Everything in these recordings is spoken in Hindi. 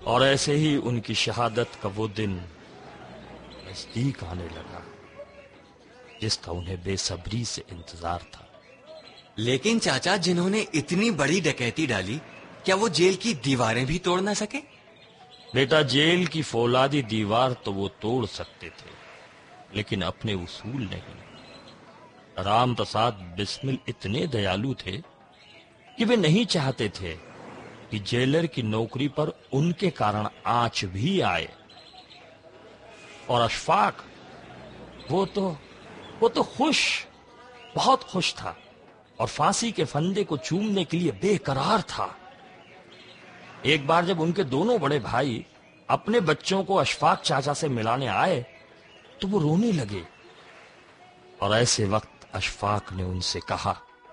और ऐसे ही उनकी शहादत का वो दिन नजदीक आने लगा जिसका उन्हें बेसब्री से इंतजार था। लेकिन चाचा, जिन्होंने इतनी बड़ी डकैती डाली, क्या वो जेल की दीवारें भी तोड़ ना सके? बेटा, जेल की फौलादी दीवार तो वो तोड़ सकते थे, लेकिन अपने उसूल नहीं। राम प्रसाद बिस्मिल इतने दयालु थे कि वे नहीं चाहते थे कि जेलर की नौकरी पर उनके कारण आंच भी आए। और अशफाक, वो तो बहुत खुश था और फांसी के फंदे को चूमने के लिए बेकरार था। एक बार जब उनके दोनों बड़े भाई अपने बच्चों को अशफाक चाचा से मिलाने आए तो वो रोने लगे, और ऐसे वक्त अशफाक ने उनसे कहा,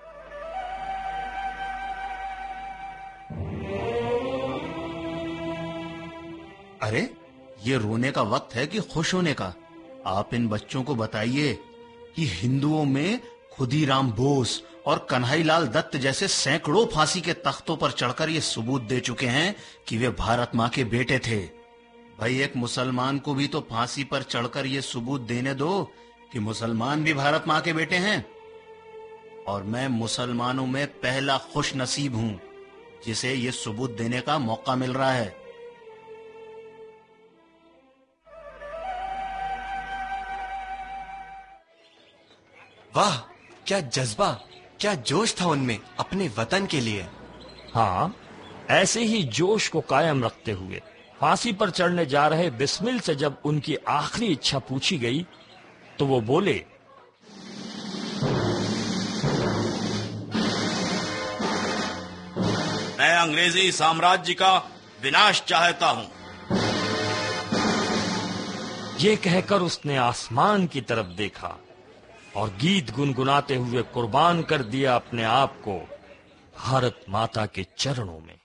अरे, ये रोने का वक्त है कि खुश होने का? आप इन बच्चों को बताइए कि हिंदुओं में खुदीराम बोस और कन्हैयालाल दत्त जैसे सैकड़ों फांसी के तख्तों पर चढ़कर ये सबूत दे चुके हैं कि वे भारत माँ के बेटे थे। भाई, एक मुसलमान को भी तो फांसी पर चढ़कर ये सबूत देने दो कि मुसलमान भी भारत माँ के बेटे हैं। और मैं मुसलमानों में पहला खुश नसीब हूं जिसे ये सबूत देने का मौका मिल रहा है। वाह, क्या जज्बा, क्या जोश था उनमें अपने वतन के लिए। हाँ, ऐसे ही जोश को कायम रखते हुए फांसी पर चढ़ने जा रहे बिस्मिल से जब उनकी आखिरी इच्छा पूछी गई तो वो बोले, मैं अंग्रेजी साम्राज्य का विनाश चाहता हूं। ये कहकर उसने आसमान की तरफ देखा और गीत गुनगुनाते हुए कुर्बान कर दिया अपने आप को भारत माता के चरणों में।